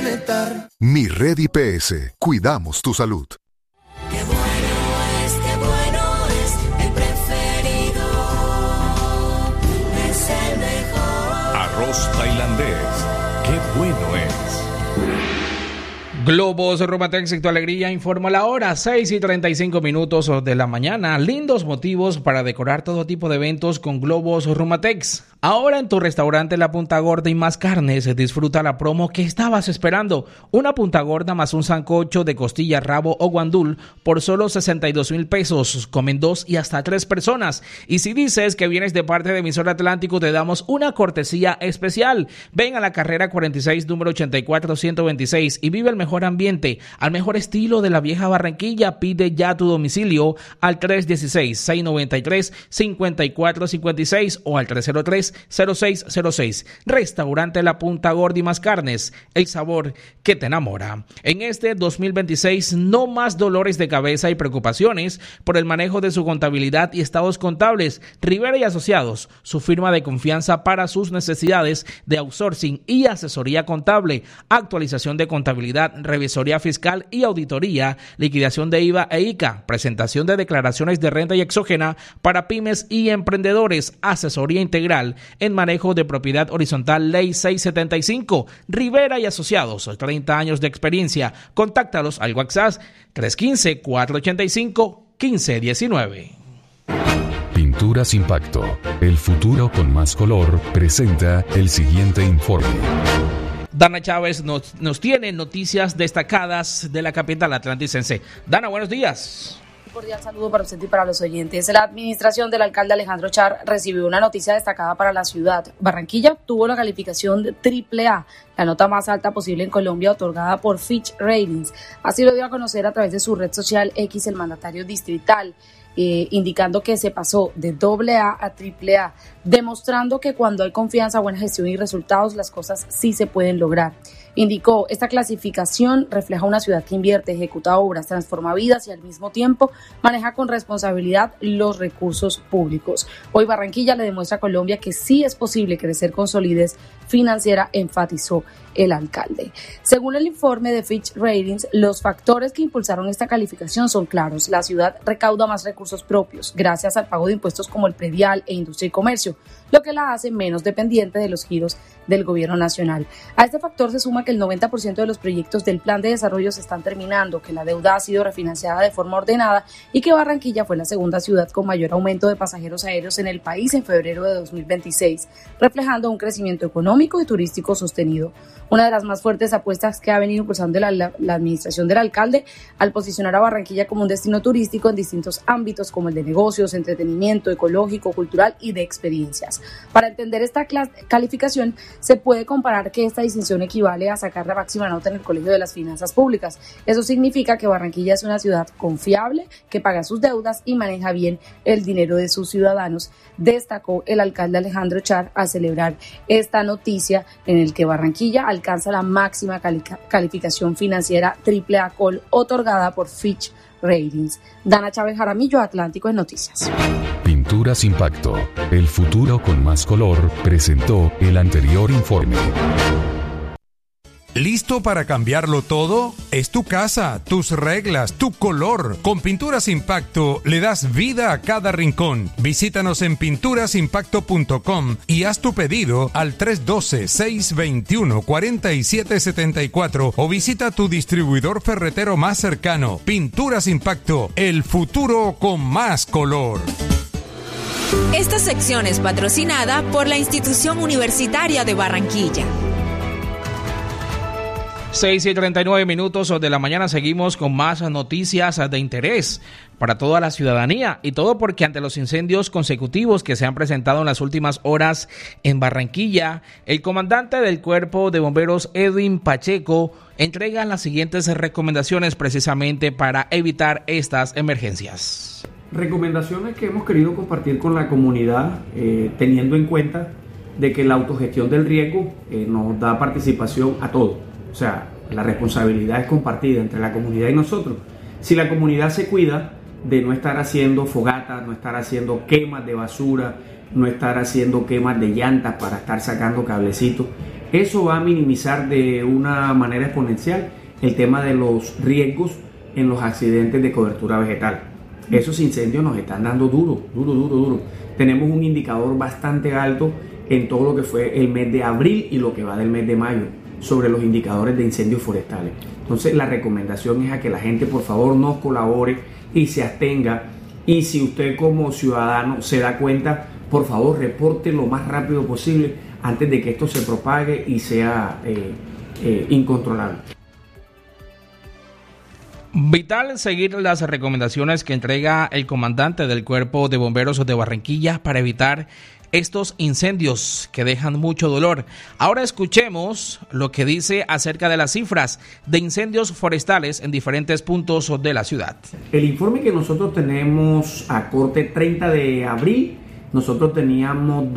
completar. Mi Red IPS, cuidamos tu salud. Qué bueno es, el preferido es el mejor. Arroz tailandés, qué bueno es. Globos Rumatex y tu alegría informa la hora, 6:35 de la mañana. Lindos motivos para decorar todo tipo de eventos con Globos Rumatex. Ahora en tu restaurante La Punta Gorda y Más Carnes, disfruta la promo que estabas esperando. Una punta gorda más un sancocho de costilla, rabo o guandul por solo 62,000 pesos. Comen 2 y hasta 3 personas. Y si dices que vienes de parte de Emisor Atlántico, te damos una cortesía especial. Ven a la carrera 46, número 84-126 y vive el mejor ambiente, al mejor estilo de la vieja Barranquilla. Pide ya tu domicilio al 316-693-5456 o al 303-0606. Restaurante La Punta Gorda y Más Carnes, el sabor que te enamora. En este 2026, no más dolores de cabeza y preocupaciones por el manejo de su contabilidad y estados contables. Rivera y Asociados, su firma de confianza para sus necesidades de outsourcing y asesoría contable, actualización de contabilidad, revisoría fiscal y auditoría, liquidación de IVA e ICA, presentación de declaraciones de renta y exógena para pymes y emprendedores, asesoría integral en manejo de propiedad horizontal, Ley 675. Rivera y Asociados, 30 años de experiencia. Contáctalos al WhatsApp 315-485-1519. Pinturas Impacto, el futuro con más color, presenta el siguiente informe. Dana Chávez nos tiene noticias destacadas de la capital atlanticense. Dana, buenos días. Un cordial saludo para usted y para los oyentes. La administración del alcalde Alejandro Char recibió una noticia destacada para la ciudad. Barranquilla tuvo la calificación de AAA, la nota más alta posible en Colombia, otorgada por Fitch Ratings. Así lo dio a conocer a través de su red social X el mandatario distrital, indicando que se pasó de AA a AAA, demostrando que cuando hay confianza, buena gestión y resultados, las cosas sí se pueden lograr. Indicó, esta clasificación refleja una ciudad que invierte, ejecuta obras, transforma vidas y al mismo tiempo maneja con responsabilidad los recursos públicos. Hoy Barranquilla le demuestra a Colombia que sí es posible crecer con solidez financiera, enfatizó el alcalde. Según el informe de Fitch Ratings, los factores que impulsaron esta calificación son claros. La ciudad recauda más recursos propios gracias al pago de impuestos como el predial e industria y comercio, lo que la hace menos dependiente de los giros del gobierno nacional. A este factor se suma que el 90% de los proyectos del plan de desarrollo se están terminando, que la deuda ha sido refinanciada de forma ordenada y que Barranquilla fue la segunda ciudad con mayor aumento de pasajeros aéreos en el país en febrero de 2026, reflejando un crecimiento económico y turístico sostenido. Una de las más fuertes apuestas que ha venido impulsando la administración del alcalde al posicionar a Barranquilla como un destino turístico en distintos ámbitos como el de negocios, entretenimiento, ecológico, cultural y de experiencias. Para entender esta calificación, se puede comparar que esta distinción equivale a sacar la máxima nota en el Colegio de las Finanzas Públicas. Eso significa que Barranquilla es una ciudad confiable, que paga sus deudas y maneja bien el dinero de sus ciudadanos, destacó el alcalde Alejandro Char al celebrar esta noticia en el que Barranquilla alcanza la máxima calificación financiera AAA Col otorgada por Fitch Ratings. Dana Chávez Jaramillo, Atlántico en Noticias. Pinturas Impacto, el futuro con más color, presentó el anterior informe. ¿Listo para cambiarlo todo? Es tu casa, tus reglas, tu color. Con Pinturas Impacto le das vida a cada rincón. Visítanos en pinturasimpacto.com y haz tu pedido al 312-621-4774 o visita tu distribuidor ferretero más cercano. Pinturas Impacto, el futuro con más color. Esta sección es patrocinada por la Institución Universitaria de Barranquilla. 6:39 de la mañana, seguimos con más noticias de interés para toda la ciudadanía, y todo porque ante los incendios consecutivos que se han presentado en las últimas horas en Barranquilla, el comandante del Cuerpo de Bomberos, Edwin Pacheco, entrega las siguientes recomendaciones precisamente para evitar estas emergencias. Recomendaciones que hemos querido compartir con la comunidad, teniendo en cuenta de que la autogestión del riesgo nos da participación a todos. O sea, la responsabilidad es compartida entre la comunidad y nosotros. Si la comunidad se cuida de no estar haciendo fogatas, no estar haciendo quemas de basura, no estar haciendo quemas de llantas para estar sacando cablecitos, Eso va a minimizar de una manera exponencial el tema de los riesgos en los accidentes de cobertura vegetal. Esos incendios nos están dando duro. Tenemos un indicador bastante alto en todo lo que fue el mes de abril y lo que va del mes de mayo sobre los indicadores de incendios forestales. Entonces la recomendación es a que la gente por favor nos colabore y se abstenga, y si usted como ciudadano se da cuenta, por favor reporte lo más rápido posible antes de que esto se propague y sea incontrolable. Vital seguir las recomendaciones que entrega el comandante del Cuerpo de Bomberos de Barranquilla para evitar estos incendios que dejan mucho dolor. Ahora escuchemos lo que dice acerca de las cifras de incendios forestales en diferentes puntos de la ciudad. El informe que nosotros tenemos a corte 30 de abril, nosotros teníamos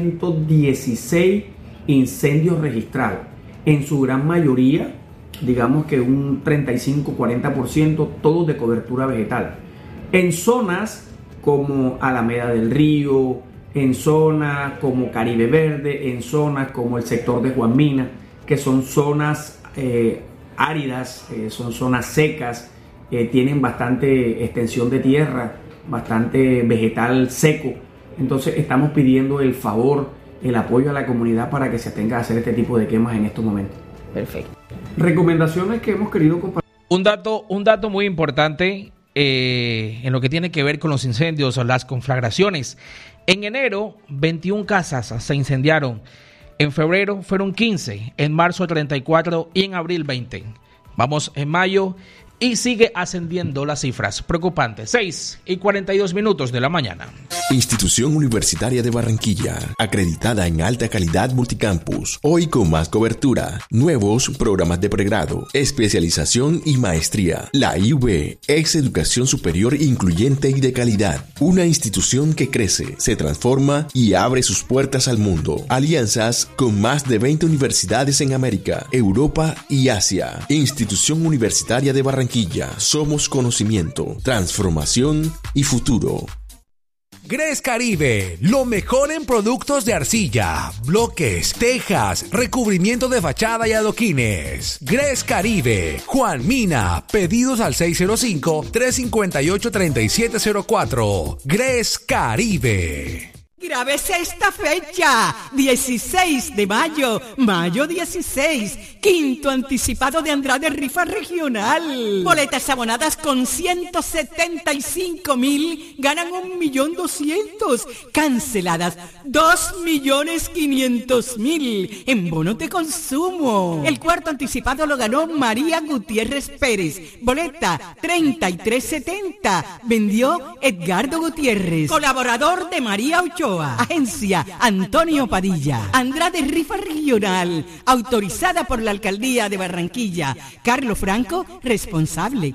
216 incendios registrados. En su gran mayoría, digamos que un 35-40%, todos de cobertura vegetal. En zonas como Alameda del Río, en zonas como Caribe Verde, en zonas como el sector de Juan Mina, que son zonas áridas, son zonas secas, tienen bastante extensión de tierra, bastante vegetal seco. Entonces estamos pidiendo el favor, el apoyo a la comunidad para que se atenga a hacer este tipo de quemas en estos momentos. Perfecto. Recomendaciones que hemos querido compartir. Un dato muy importante en lo que tiene que ver con los incendios o las conflagraciones. En enero, 21 casas se incendiaron. En febrero fueron 15, en marzo 34 y en abril 20. Vamos en mayo y sigue ascendiendo las cifras. Preocupante. 6:42 de la mañana. Institución Universitaria de Barranquilla, acreditada en alta calidad multicampus, hoy con más cobertura, nuevos programas de pregrado, especialización y maestría. La IUB es educación superior incluyente y de calidad, una institución que crece, se transforma y abre sus puertas al mundo. Alianzas con más de 20 universidades en América, Europa y Asia. Institución Universitaria de Barranquilla, somos conocimiento, transformación y futuro. Gres Caribe, lo mejor en productos de arcilla, bloques, tejas, recubrimiento de fachada y adoquines. Gres Caribe, Juan Mina, pedidos al 605-358-3704. Gres Caribe. Grábese esta fecha, 16 de mayo, mayo 16, quinto anticipado de Andrade Rifa Regional. Boletas abonadas con 175,000, ganan 1.200.000, canceladas 2.500.000 en bonos de consumo. El cuarto anticipado lo ganó María Gutiérrez Pérez, boleta 3370, vendió Edgardo Gutiérrez, colaborador de María Ochoa. Agencia Antonio Padilla. Andrade Rifa Regional, autorizada por la Alcaldía de Barranquilla. Carlos Franco, responsable.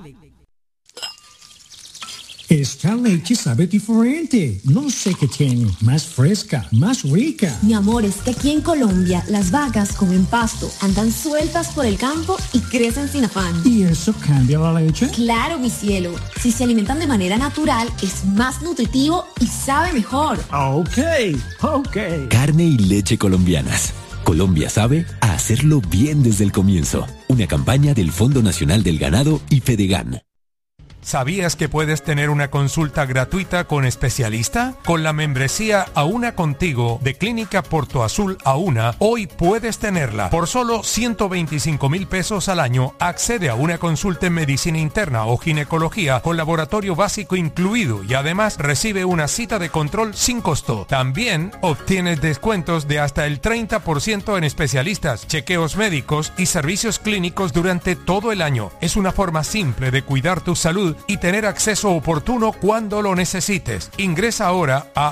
Esta leche sabe diferente. No sé qué tiene. Más fresca, más rica. Mi amor, es que aquí en Colombia las vacas comen pasto, andan sueltas por el campo y crecen sin afán. ¿Y eso cambia la leche? Claro, mi cielo. Si se alimentan de manera natural, es más nutritivo y sabe mejor. Ok. Carne y leche colombianas. Colombia sabe a hacerlo bien desde el comienzo. Una campaña del Fondo Nacional del Ganado y Fedegan. ¿Sabías que puedes tener una consulta gratuita con especialista? Con la membresía Auna Contigo de Clínica Porto Azul Auna, hoy puedes tenerla. Por solo 125,000 pesos al año, accede a una consulta en medicina interna o ginecología con laboratorio básico incluido y además recibe una cita de control sin costo. También obtienes descuentos de hasta el 30% en especialistas, chequeos médicos y servicios clínicos durante todo el año. Es una forma simple de cuidar tu salud y tener acceso oportuno cuando lo necesites. Ingresa ahora a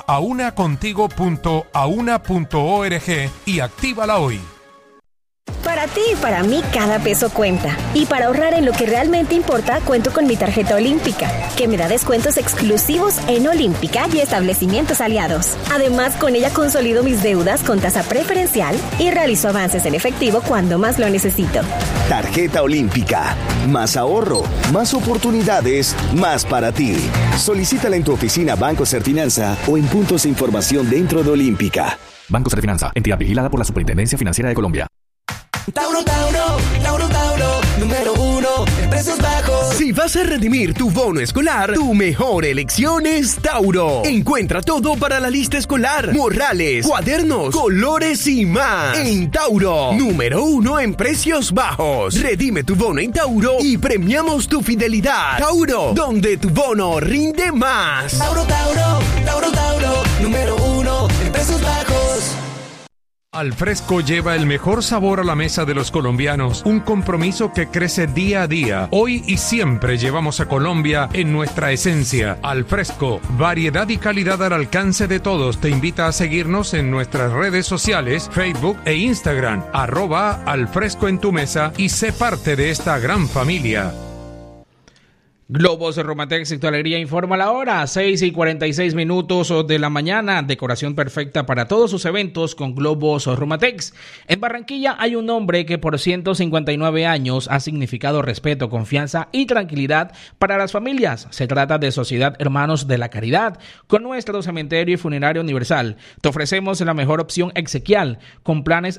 aunacontigo.auna.org y actívala hoy. Para ti y para mí cada peso cuenta. Y para ahorrar en lo que realmente importa, cuento con mi tarjeta Olímpica, que me da descuentos exclusivos en Olímpica y establecimientos aliados. Además, con ella consolido mis deudas con tasa preferencial y realizo avances en efectivo cuando más lo necesito. Tarjeta Olímpica. Más ahorro, más oportunidades, más para ti. Solicítala en tu oficina Banco Serfinanza o en puntos de información dentro de Olímpica. Banco Servifinanza, entidad vigilada por la Superintendencia Financiera de Colombia. Tauro, número 1 en precios bajos. Si vas a redimir tu bono escolar, tu mejor elección es Tauro. Encuentra todo para la lista escolar, morrales, cuadernos, colores y más. En Tauro, número 1 en precios bajos. Redime tu bono en Tauro y premiamos tu fidelidad. Tauro, donde tu bono rinde más. Tauro, número 1 en precios bajos. Alfresco lleva el mejor sabor a la mesa de los colombianos, un compromiso que crece día a día. Hoy y siempre llevamos a Colombia en nuestra esencia. Alfresco, variedad y calidad al alcance de todos. Te invita a seguirnos en nuestras redes sociales, Facebook e Instagram, @Alfresco en tu mesa, y sé parte de esta gran familia. Globos Romatex y tu alegría informa la hora, 6:46 de la mañana. Decoración perfecta para todos sus eventos con Globos Romatex. En Barranquilla hay un hombre que por 159 años ha significado respeto, confianza y tranquilidad para las familias. Se trata de Sociedad Hermanos de la Caridad. Con nuestro cementerio y funerario universal te ofrecemos la mejor opción exequial con planes